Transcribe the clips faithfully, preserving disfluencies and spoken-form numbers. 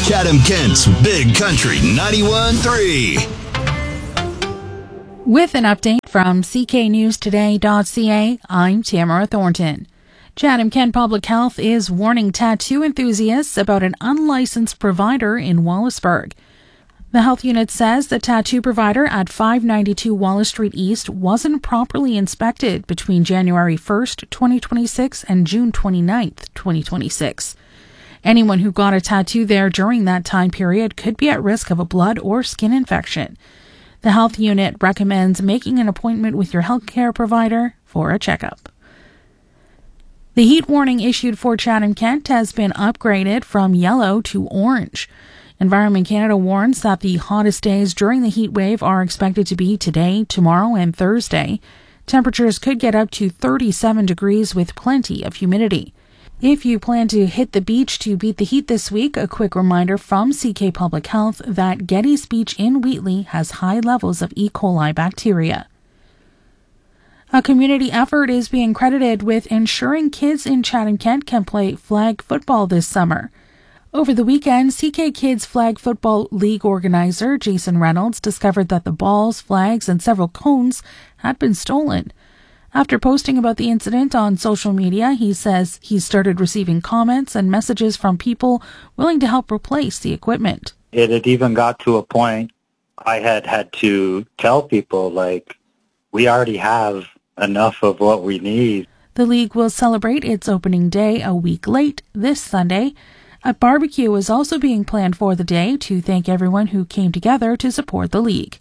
Chatham-Kent's Big Country ninety-one point three. With an update from C K News Today dot C A, I'm Tamara Thornton. Chatham-Kent Public Health is warning tattoo enthusiasts about an unlicensed provider in Wallaceburg. The health unit says the tattoo provider at five ninety-two Wallace Street East wasn't properly inspected between January first, twenty twenty-six and June twenty-ninth, twenty twenty-six. Anyone who got a tattoo there during that time period could be at risk of a blood or skin infection. The health unit recommends making an appointment with your healthcare provider for a checkup. The heat warning issued for Chatham-Kent has been upgraded from yellow to orange. Environment Canada warns that the hottest days during the heat wave are expected to be today, tomorrow, and Thursday. Temperatures could get up to thirty-seven degrees with plenty of humidity. If you plan to hit the beach to beat the heat this week, a quick reminder from C K Public Health that Getty's Beach in Wheatley has high levels of E. coli bacteria. A community effort is being credited with ensuring kids in Chatham-Kent can play flag football this summer. Over the weekend, C K Kids Flag Football League organizer Jason Reynolds discovered that the balls, flags, and several cones had been stolen. After posting about the incident on social media, he says he started receiving comments and messages from people willing to help replace the equipment. It had even got to a point I had had to tell people, like, we already have enough of what we need. The league will celebrate its opening day a week late this Sunday. A barbecue is also being planned for the day to thank everyone who came together to support the league.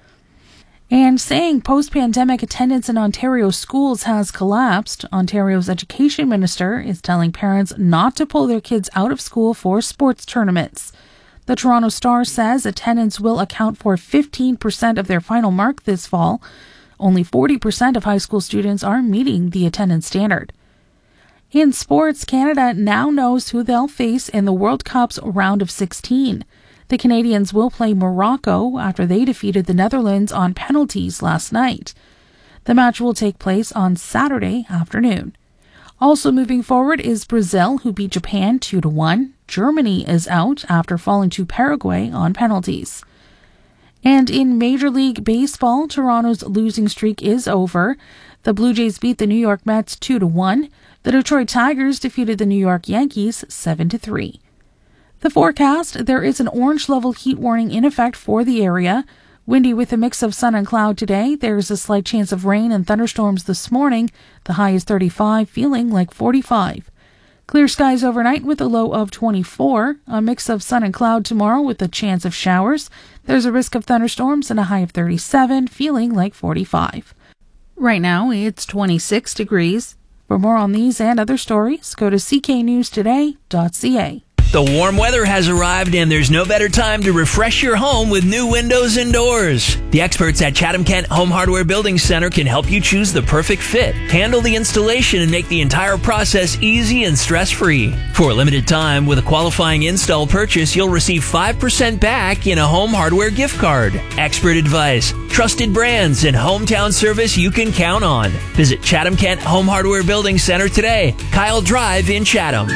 And saying post-pandemic attendance in Ontario schools has collapsed, Ontario's education minister is telling parents not to pull their kids out of school for sports tournaments. The Toronto Star says attendance will account for fifteen percent of their final mark this fall. Only forty percent of high school students are meeting the attendance standard. In sports, Canada now knows who they'll face in the World Cup's round of sixteen. The Canadians will play Morocco after they defeated the Netherlands on penalties last night. The match will take place on Saturday afternoon. Also moving forward is Brazil, who beat Japan two to one. Germany is out after falling to Paraguay on penalties. And in Major League Baseball, Toronto's losing streak is over. The Blue Jays beat the New York Mets two to one. The Detroit Tigers defeated the New York Yankees seven to three. The forecast, there is an orange level heat warning in effect for the area. Windy with a mix of sun and cloud today. There's a slight chance of rain and thunderstorms this morning. The high is thirty-five, feeling like forty-five. Clear skies overnight with a low of twenty-four. A mix of sun and cloud tomorrow with a chance of showers. There's a risk of thunderstorms and a high of thirty-seven, feeling like forty-five. Right now, it's twenty-six degrees. For more on these and other stories, go to C K News Today dot C A. The warm weather has arrived, and there's no better time to refresh your home with new windows and doors. The experts at Chatham-Kent Home Hardware Building Center can help you choose the perfect fit, handle the installation, and make the entire process easy and stress-free. For a limited time, with a qualifying install purchase, you'll receive five percent back in a home hardware gift card. Expert advice, trusted brands, and hometown service you can count on. Visit Chatham-Kent Home Hardware Building Center today, Kyle Drive in Chatham.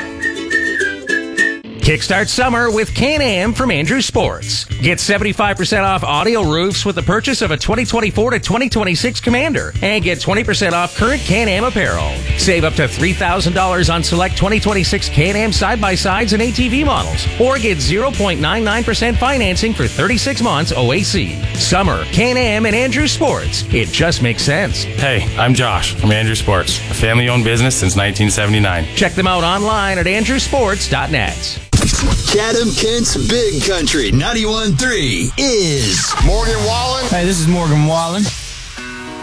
Kickstart summer with Can-Am from Andrew Sports. Get seventy-five percent off audio roofs with the purchase of a twenty twenty-four to twenty twenty-six Commander, and get twenty percent off current Can-Am apparel. Save up to three thousand dollars on select twenty twenty-six Can-Am side-by-sides and A T V models, or get zero point nine nine percent financing for thirty-six months O A C. Summer, Can-Am and Andrew Sports. It just makes sense. Hey, I'm Josh from Andrew Sports, a family-owned business since nineteen seventy-nine. Check them out online at andrew sports dot net. Chatham-Kent's Big Country ninety-one point three is Morgan Wallen. Hey, this is Morgan Wallen.